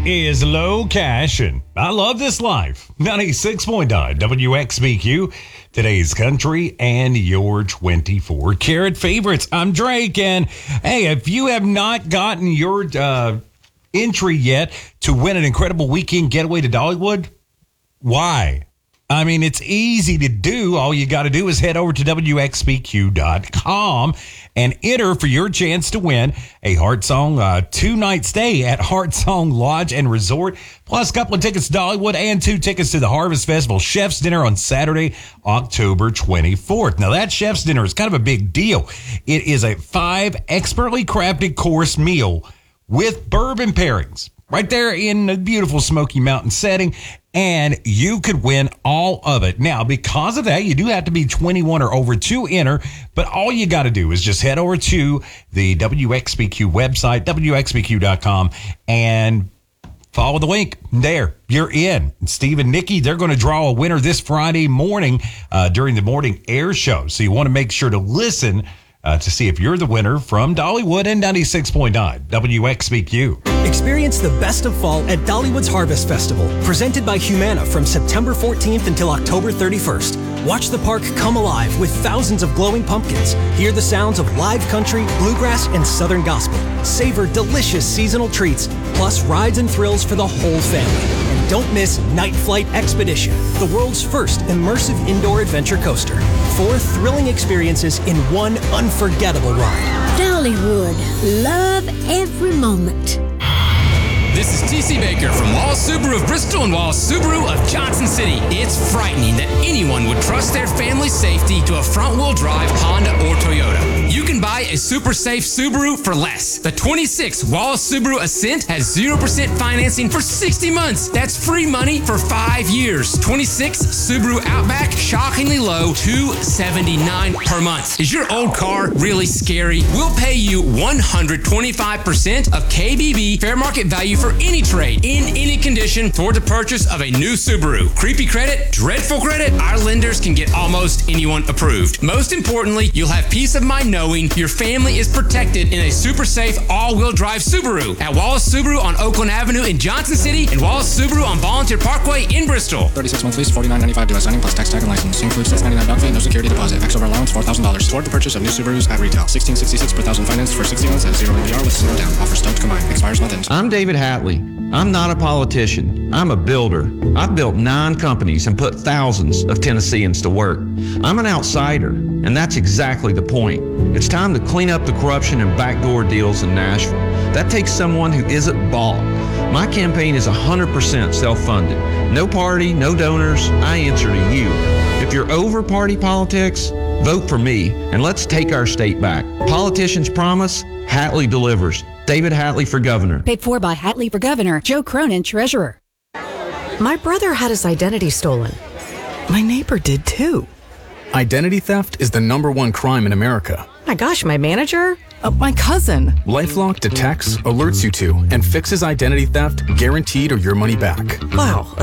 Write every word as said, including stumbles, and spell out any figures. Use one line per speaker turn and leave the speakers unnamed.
is Low Cash, and I love this life. ninety-six point nine W X B Q, today's country and your twenty-four karat favorites. I'm Drake, and hey, if you have not gotten your uh, entry yet to win an incredible weekend getaway to Dollywood, why? I mean, it's easy to do. All you got to do is head over to W X B Q dot com and enter for your chance to win a Heart Song uh, two-night stay at Heart Song Lodge and Resort, plus a couple of tickets to Dollywood and two tickets to the Harvest Festival Chef's Dinner on Saturday, October twenty-fourth. Now, that Chef's Dinner is kind of a big deal. It is a five expertly crafted course meal with bourbon pairings right there in a beautiful Smoky Mountain setting, and you could win all of it. Now, because of that, you do have to be twenty-one or over to enter, but all you got to do is just head over to the W X B Q website, W X B Q dot com, and follow the link. There, you're in. And Steve and Nikki, they're going to draw a winner this Friday morning uh, during the morning air show. So you want to make sure to listen Uh, to see if you're the winner from Dollywood and ninety-six point nine W X B Q.
Experience the best of fall at Dollywood's Harvest Festival, presented by Humana from September fourteenth until October thirty-first. Watch the park come alive with thousands of glowing pumpkins. Hear the sounds of live country, bluegrass, and southern gospel. Savor delicious seasonal treats, plus rides and thrills for the whole family. And don't miss Night Flight Expedition, the world's first immersive indoor adventure coaster. Four thrilling experiences in one unforgettable ride.
Dollywood. Love every moment.
This is T C Baker from Wallace Subaru of Bristol and Wallace Subaru of Johnson City. It's frightening that anyone would trust their family's safety to a front-wheel drive Honda or Toyota. You can buy a super safe Subaru for less. The twenty-six Wallace Subaru Ascent has zero percent financing for sixty months. That's free money for five years. twenty-six Subaru Outback, shockingly low, two hundred seventy-nine dollars per month. Is your old car really scary? We'll pay you one hundred twenty-five percent of K B B fair market value for any trade, in any condition, toward the purchase of a new Subaru. Creepy credit, dreadful credit, our lenders can get almost anyone approved. Most importantly, you'll have peace of mind knowing your family is protected in a super safe all-wheel drive Subaru at Wallace Subaru on Oakland Avenue in Johnson City and Wallace Subaru on Volunteer Parkway in Bristol.
thirty-six month lease, forty-nine ninety-five dealer signing plus tax tag and license. Includes six ninety-nine down fee, no security deposit. Max over allowance four thousand dollars. Toward the purchase of new Subarus at retail. sixteen sixty-six per thousand financed for sixty months at zero A P R with zero down. Offers stoked combined. Expires month ends.
I'm David Hatley. I'm not a politician. I'm a builder. I've built nine companies and put thousands of Tennesseans to work. I'm an outsider, and that's exactly the point. It's time to clean up the corruption and backdoor deals in Nashville. That takes someone who isn't bought. My campaign is one hundred percent self-funded. No party, no donors. I answer to you. If you're over party politics, vote for me, and let's take our state back. Politicians promise, Hatley delivers. David Hatley for governor.
Paid for by Hatley for governor. Joe Cronin, treasurer.
My brother had his identity stolen. My neighbor did too.
Identity theft is the number one crime in America.
My gosh, my manager?
Oh, my cousin.
LifeLock detects, alerts you to, and fixes identity theft guaranteed or your money back.
Wow.